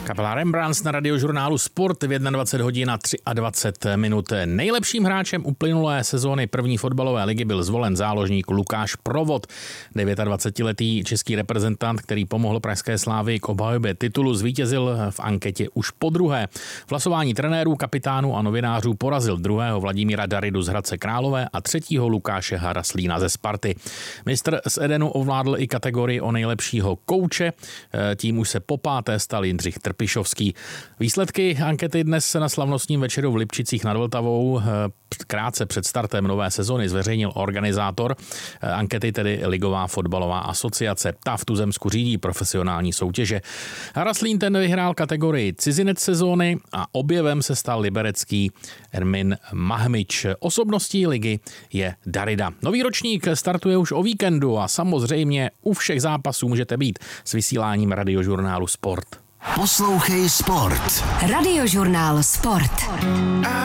Kapela Rembrandts na Radiožurnálu Sport v 21 hodin a 23 minut. Nejlepším hráčem uplynulé sezóny první fotbalové ligy byl zvolen záložník Lukáš Provod. 29letý český reprezentant, který pomohl pražské Slávii k obhajobě titulu, zvítězil v anketě už podruhé. V hlasování trenérů, kapitánů a novinářů porazil druhého Vladimíra Daridu z Hradce Králové a třetího Lukáše Haraslína ze Sparty. Mistr z Edenu ovládl i kategorii o nejlepšího kouče, tím už se popáté stal Jindřich Trpišovský. Výsledky ankety dnes na slavnostním večeru v Lipčicích nad Vltavou krátce před startem nové sezony zveřejnil organizátor ankety, tedy Ligová fotbalová asociace. Ta v tuzemsku řídí profesionální soutěže. Haraslín ten vyhrál kategorii cizinec sezóny a objevem se stal liberecký Ermin Mahmič. Osobností ligy je Darida. Nový ročník startuje už o víkendu a samozřejmě u všech zápasů můžete být s vysíláním Radiožurnálu Sport. Poslouchej Sport. Radiožurnál Sport.